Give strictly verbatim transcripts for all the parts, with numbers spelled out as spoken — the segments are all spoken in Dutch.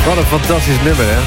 Wat een fantastisch nummer, hè?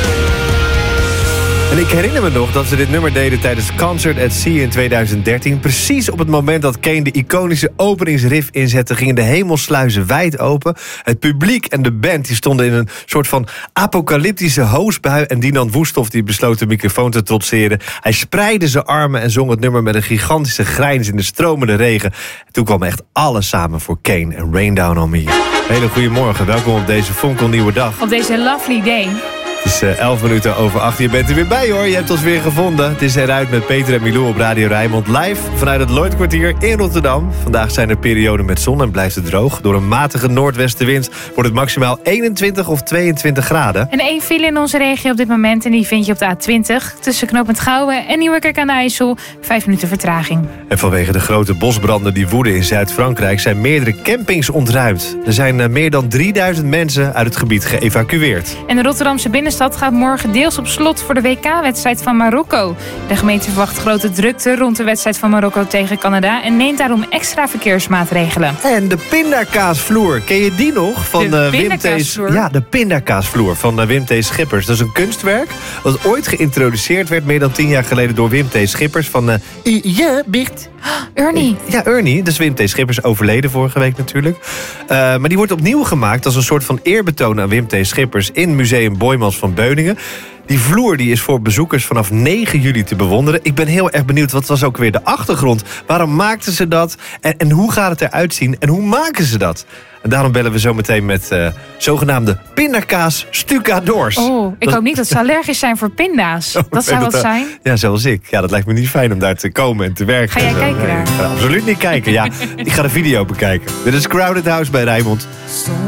En ik herinner me nog dat ze dit nummer deden tijdens Concert at Sea in tweeduizend dertien. Precies op het moment dat Kane de iconische openingsriff inzette, gingen de hemelsluizen wijd open. Het publiek en de band die stonden in een soort van apocalyptische hoosbui. En Dinant Woesthoff die besloot de microfoon te trotseren. Hij spreidde zijn armen en zong het nummer met een gigantische grijns in de stromende regen. En toen kwam echt alles samen voor Kane en Rain Down on Me. Hele goede morgen, welkom op deze fonkelnieuwe dag. Op deze lovely day. Het is uh, elf minuten over acht. Je bent er weer bij, hoor. Je hebt ons weer gevonden. Het is eruit met Peter en Milou op Radio Rijnmond. Live vanuit het Lloydkwartier in Rotterdam. Vandaag zijn er perioden met zon en blijft het droog. Door een matige noordwestenwind wordt het maximaal eenentwintig of tweeëntwintig graden. En één file in onze regio op dit moment. En die vind je op de A twintig. Tussen knooppunt Gouwen en Nieuwerkerk aan de IJssel. Vijf minuten vertraging. En vanwege de grote bosbranden die woeden in Zuid-Frankrijk zijn meerdere campings ontruimd. Er zijn uh, meer dan drieduizend mensen uit het gebied geëvacueerd. En de Rotterdamse binnenstad gaat morgen deels op slot voor de W K-wedstrijd van Marokko. De gemeente verwacht grote drukte rond de wedstrijd van Marokko tegen Canada en neemt daarom extra verkeersmaatregelen. En de pindakaasvloer, ken je die nog? Van de uh, Wim T. Ja, de pindakaasvloer van uh, Wim T. Schippers. Dat is een kunstwerk dat ooit geïntroduceerd werd meer dan tien jaar geleden door Wim T. Schippers van... Uh, ja, Bert. Ernie. Ja, Ernie. Dus Wim T. Schippers, overleden vorige week natuurlijk. Uh, maar die wordt opnieuw gemaakt als een soort van eerbetoon aan Wim T. Schippers in Museum Boijmans van Beuningen. Die vloer die is voor bezoekers vanaf negen juli te bewonderen. Ik ben heel erg benieuwd, wat was ook weer de achtergrond? Waarom maakten ze dat? En, en hoe gaat het eruit zien? En hoe maken ze dat? En daarom bellen we zo meteen met uh, zogenaamde pindakaas stucadoors. Oh, ik dat... hoop niet dat ze allergisch zijn voor pinda's. Oh, dat zou dat, wat zijn. Ja, zoals ik. Ja, dat lijkt me niet fijn om daar te komen en te werken. Ga jij zo. kijken Nee, daar? ik ga absoluut niet kijken. Ja, ik ga de video bekijken. Dit is Crowded House bij Rijnmond.